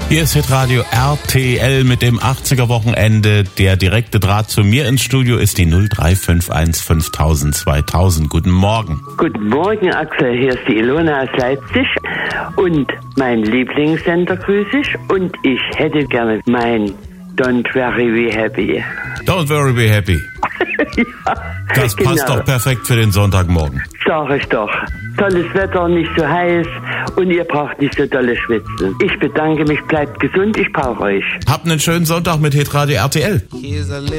Hier ist Hitradio RTL mit dem 80er-Wochenende. Der direkte Draht zu mir ins Studio ist die 0351 5000 2000. Guten Morgen. Guten Morgen, Axel. Hier ist die Ilona aus Leipzig. Und mein Lieblingssender grüße ich. Und ich hätte gerne mein Don't Worry Be Happy. Don't Worry Be Happy. Ja, das passt doch perfekt für den Sonntagmorgen. Sag ich doch. Tolles Wetter, nicht so heiß und ihr braucht nicht so dolle schwitzen. Ich bedanke mich, bleibt gesund, ich brauche euch. Habt einen schönen Sonntag mit Hitradio RTL.